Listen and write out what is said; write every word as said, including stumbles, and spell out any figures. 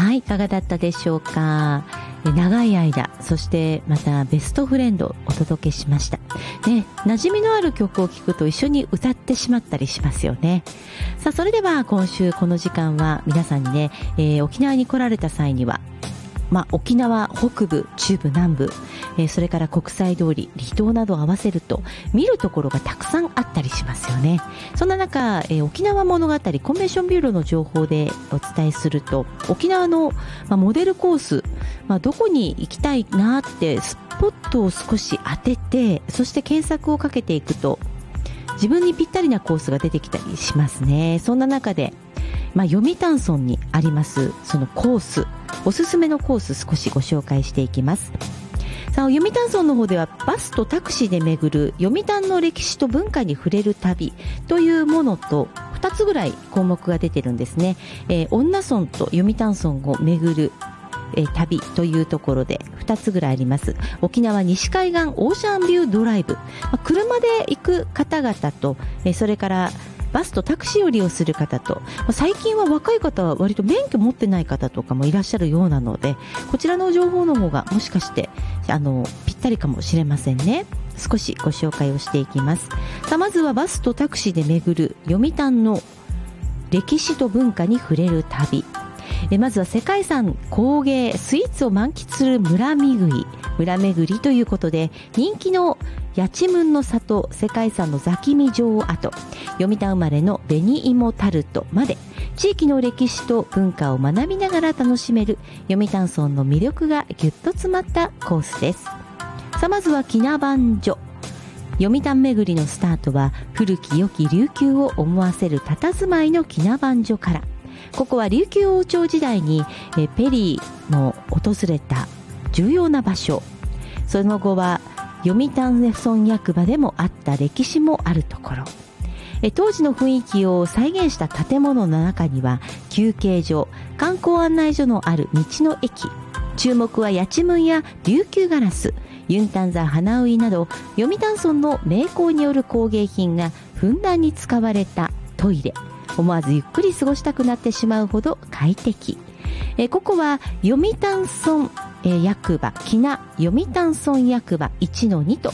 はい、いかがだったでしょうか。長い間、そしてまたベストフレンドをお届けしました。ね、馴染みのある曲を聴くと一緒に歌ってしまったりしますよね。さあ、それでは今週この時間は皆さんにね、えー、沖縄に来られた際には、まあ、沖縄北部、中部、南部、えー、それから国際通り、離島などを合わせると見るところがたくさんあったりしますよね。そんな中、えー、沖縄物語コンベンションビューロの情報でお伝えすると、沖縄の、まあ、モデルコース、まあ、どこに行きたいなってスポットを少し当てて、そして検索をかけていくと自分にぴったりなコースが出てきたりしますね。そんな中で、まあ、読谷村にありますそのコース、おすすめのコース少しご紹介していきます。さあ、読谷村の方ではバスとタクシーで巡る読谷の歴史と文化に触れる旅というものとふたつぐらい項目が出てるんですね。えー、恩納村と読谷村を巡るえー、旅というところでふたつぐらいあります。沖縄西海岸オーシャンビュードライブ、まあ、車で行く方々と、えー、それからバスとタクシーを利用する方と、まあ、最近は若い方は割と免許持ってない方とかもいらっしゃるようなので、こちらの情報の方がもしかしてあのぴったりかもしれませんね。少しご紹介をしていきます。さあ、まずはバスとタクシーで巡る読谷の歴史と文化に触れる旅。えまずは世界遺産工芸スイーツを満喫する村巡り村巡りということで、人気の八千文の里、世界遺産の座喜味城跡、読谷生まれの紅芋タルトまで、地域の歴史と文化を学びながら楽しめる読谷村の魅力がぎゅっと詰まったコースです。さあ、まずはきなばん所。読谷巡りのスタートは古き良き琉球を思わせる佇まいのきなばん所から。ここは琉球王朝時代にえペリーの訪れた重要な場所。その後は読谷村役場でもあった歴史もあるところ。え当時の雰囲気を再現した建物の中には休憩所、観光案内所のある道の駅。注目は八千文や琉球ガラス、ユンタンザ花ウイなど読谷村の名工による工芸品がふんだんに使われたトイレ。思わずゆっくり過ごしたくなってしまうほど快適。えここは読谷村、え役場、きな読谷村役場 いちのに と